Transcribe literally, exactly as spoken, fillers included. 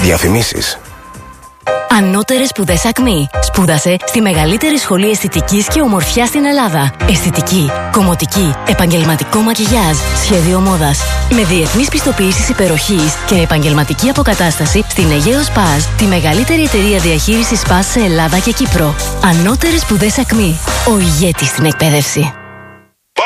Διαφημίσεις. Ανώτερες σπουδές Ακμή. Σπούδασε στη μεγαλύτερη σχολή αισθητικής και ομορφιάς στην Ελλάδα. Αισθητική, κομμωτική, επαγγελματικό μακιγιάζ, σχέδιο μόδας. Με διεθνείς πιστοποιήσεις υπεροχής και επαγγελματική αποκατάσταση στην Αιγαίο Σπάζ, τη μεγαλύτερη εταιρεία διαχείρισης σπάζ σε Ελλάδα και Κύπρο. Ανώτερες σπουδές Ακμή. Ο ηγέτης στην εκπαίδευση.